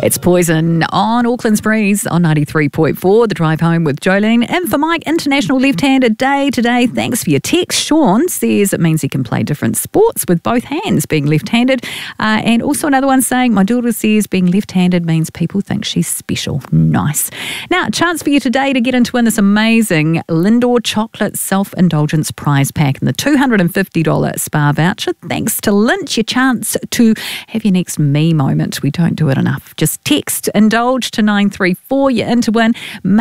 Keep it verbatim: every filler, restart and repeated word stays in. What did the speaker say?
It's Poison on Auckland's Breeze on ninety-three point four, The Drive Home with Jolene. And for Mike, International Left-Handed Day today. Thanks for your text. Sean says it means he can play different sports with both hands, being left-handed. Uh, and also another one saying, my daughter says being left-handed means people think she's special. Nice. Now, a chance for you today to get into win this amazing Lindor Chocolate Self-Indulgence Prize Pack and the two hundred fifty dollars spa voucher. Thanks to Lynch, your chance to have your next me moment. We don't do it enough. Just text indulge to nine three four. You're in to win.